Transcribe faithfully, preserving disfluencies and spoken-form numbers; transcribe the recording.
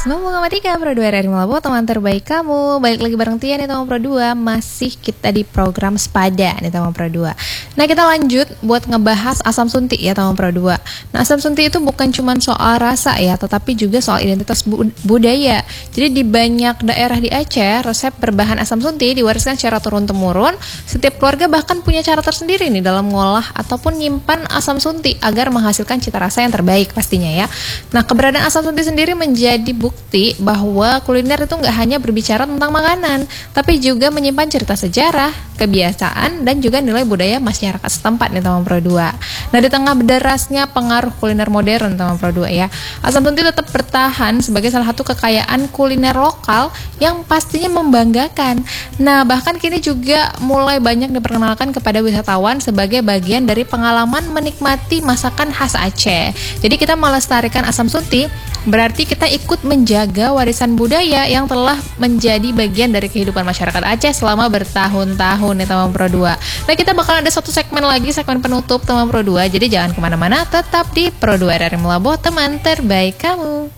sembilan puluh koma tiga Pro dua R R I Malabo, teman terbaik kamu. Balik lagi bareng Tia nih teman Pro dua. Masih kita di program Sepada nih teman Pro dua. Nah kita lanjut buat ngebahas asam suntik ya teman Pro dua. Nah asam suntik itu bukan cuma soal rasa ya, tetapi juga soal identitas bu- budaya. Jadi di banyak daerah di Aceh, resep berbahan asam suntik diwariskan secara turun-temurun. Setiap keluarga bahkan punya cara tersendiri nih dalam mengolah ataupun nyimpan asam suntik agar menghasilkan cita rasa yang terbaik pastinya ya. Nah keberadaan asam suntik sendiri menjadi bukti bahwa kuliner itu nggak hanya berbicara tentang makanan, tapi juga menyimpan cerita sejarah, kebiasaan, dan juga nilai budaya masyarakat setempat nih teman Pro dua. Nah di tengah derasnya pengaruh kuliner modern teman Pro dua ya, asam suntik tetap bertahan sebagai salah satu kekayaan kuliner lokal yang pastinya membanggakan. Nah bahkan kini juga mulai banyak diperkenalkan kepada wisatawan sebagai bagian dari pengalaman menikmati masakan khas Aceh. Jadi kita melestarikan asam suntik berarti kita ikut menjaga warisan budaya yang telah menjadi bagian dari kehidupan masyarakat Aceh selama bertahun-tahun nih teman Pro dua. Nah kita bakal ada satu segmen lagi, segmen penutup teman Pro dua. Jadi jangan kemana-mana, tetap di Pro dua R R I Malabo, teman terbaik kamu.